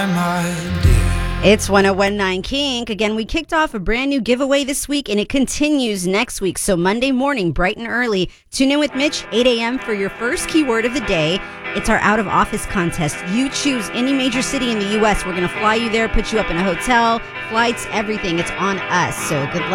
It's 1019 Kink. Again, we kicked off a brand new giveaway this week, and it continues next week. So Monday morning, bright and early, tune in with Mitch, 8 a.m. for your first keyword of the day. It's our out of office contest. You choose any major city in the U.S. We're going to fly you there, put you up in a hotel, flights, everything. It's on us. So good luck.